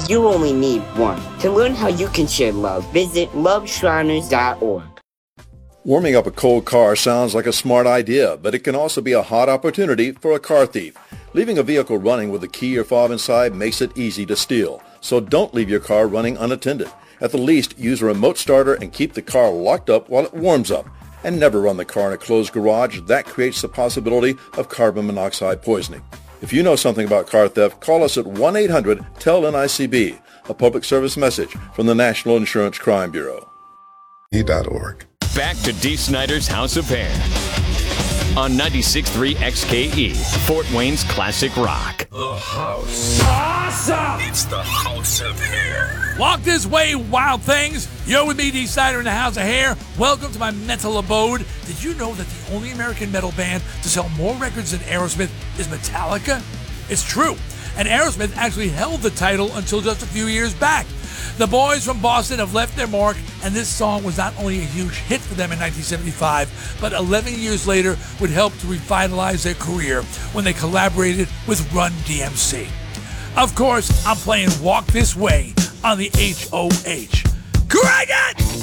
You only need one. To learn how you can share love, visit loveshriners.org. Warming up a cold car sounds like a smart idea, but it can also be a hot opportunity for a car thief. Leaving a vehicle running with a key or fob inside makes it easy to steal. So don't leave your car running unattended. At the least, use a remote starter and keep the car locked up while it warms up. And never run the car in a closed garage. That creates the possibility of carbon monoxide poisoning. If you know something about car theft, call us at 1-800-TEL-NICB, a public service message from the National Insurance Crime Bureau. .org. Back to Dee Snider's House of Hair on 96.3 XKE, Fort Wayne's classic rock. The House. Awesome! It's the House of Hair. Walk this way, wild things. You're with me, Dee Snider, in the House of Hair. Welcome to my mental abode. Did you know that the only American metal band to sell more records than Aerosmith is Metallica? It's true. And Aerosmith actually held the title until just a few years back. The boys from Boston have left their mark, and this song was not only a huge hit for them in 1975, but 11 years later would help to revitalize their career when they collaborated with Run DMC. Of course, I'm playing Walk This Way on the HOH. Craig it!